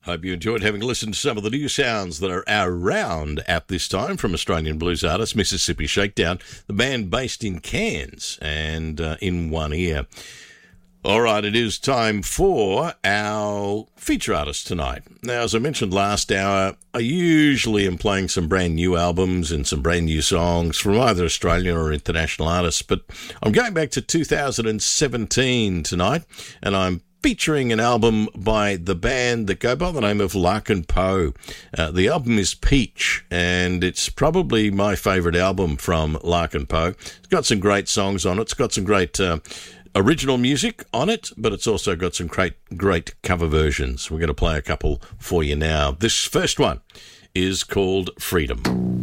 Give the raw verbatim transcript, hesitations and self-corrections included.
Hope you enjoyed having listened to some of the new sounds that are around at this time from Australian blues artist Mississippi Shakedown, the band based in Cairns and uh, in One Ear. All right, it is time for our feature artist tonight. Now, as I mentioned last hour, I usually am playing some brand new albums and some brand new songs from either Australian or international artists, but I'm going back to two thousand seventeen tonight, and I'm featuring an album by the band that go by the name of Larkin Poe. Uh, the album is Peach, and it's probably my favourite album from Larkin Poe. It's got some great songs on it. It's got some great uh, original music on it, but it's also got some great, great cover versions. We're going to play a couple for you now. This first one is called Freedom.